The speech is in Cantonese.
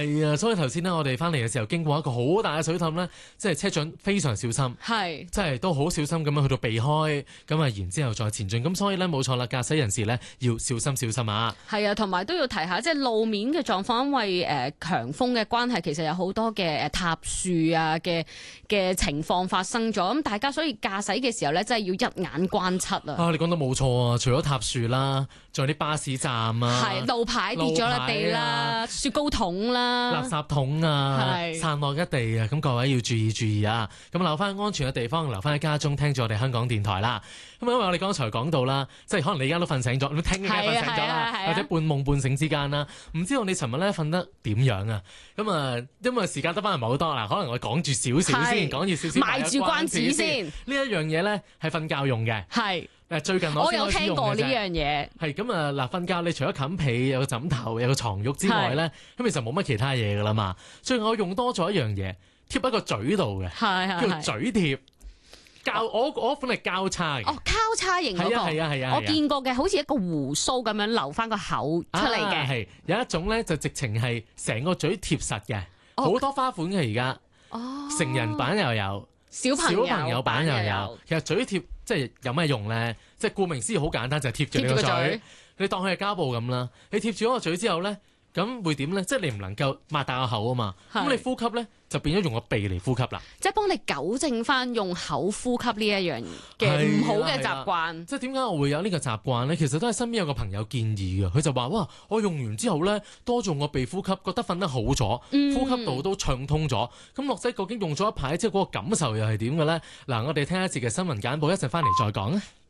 係啊，所以頭先呢，我哋翻嚟嘅時候經過一個好大嘅水凼呢，即係車長非常小心， 係即係都好小心咁樣去到避開，咁啊然之後再前進。咁所以呢，冇錯啦，駕駛人士呢要小心啊。 係啊，同埋都要提下，即係路面嘅狀況，因為強風嘅關係，其實有好多嘅塌樹啊嘅情況發生咗。咁大家所以駕駛嘅時候呢，真係要一眼關七啊！ 你講得冇錯啊！除咗塌樹啦，仲有啲巴士站啊， 係路牌跌咗落地啦，雪糕筒啦， 垃圾桶啊，散落一地啊！咁各位要注意啊！咁留翻安全嘅地方，留翻喺家中聽住我哋香港電台啦。咁因為我哋剛才講到啦，即係可能你而家都瞓醒咗，你聽嘅瞓醒咗啦，或者半夢半醒之間啦，唔知道你尋日咧瞓得點樣啊？咁啊，因為時間得翻唔係好多啦，可能我講住少少先，講住少少賣住關子先。 呢一樣嘢咧係瞓覺用嘅， 係最近我有聽過呢樣嘢。 係咁啊，嗱，瞓覺你除咗冚被有個枕頭有個床褥之外咧，咁其實冇乜其他嘢噶啦嘛。最近我用多咗一樣嘢，貼喺個嘴度嘅，叫嘴貼。我嗰款係交叉嘅。 交叉型嗰個。係啊。我見過嘅，好似一個胡鬚咁樣留翻個口出嚟嘅。 係有一種咧就直情係成個嘴貼實嘅，好多花款嘅而家。成人版又有，小朋友版又有。其實嘴貼即係有咩用咧？即係顧名思義好簡單，就係貼住你個嘴。你當佢係膠布咁啦，你貼住嗰個嘴之後咧，咁會點咧？即係你唔能夠擘大個口啊嘛，咁你呼吸咧就變咗用個鼻嚟呼吸啦。即係幫你糾正翻用口呼吸呢一樣嘅唔好嘅習慣。 即係點解我會有呢個習慣咧？其實都係身邊有個朋友建議嘅，佢就話：哇，我用完之後咧，多做個鼻呼吸，覺得瞓得好咗，呼吸道都暢通咗。咁樂仔究竟用咗一排，即係嗰個感受又係點嘅咧？嗱，我哋聽一節嘅新聞簡報，一陣翻嚟再講啊。